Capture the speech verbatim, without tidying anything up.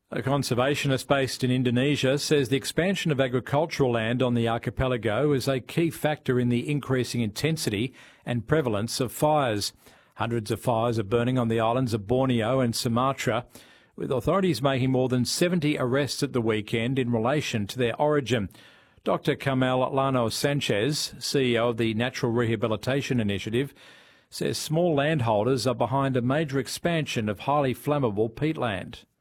A conservationist based in Indonesia says the expansion of agricultural land on the archipelago is a key factor in the increasing intensity and prevalence of fires. Hundreds of fires are burning on the islands of Borneo and Sumatra, with authorities making more than seventy arrests at the weekend in relation to their origin. Doctor Carmel Llano Sanchez, C E O of the Natural Rehabilitation Initiative, says small landholders are behind a major expansion of highly flammable peatland.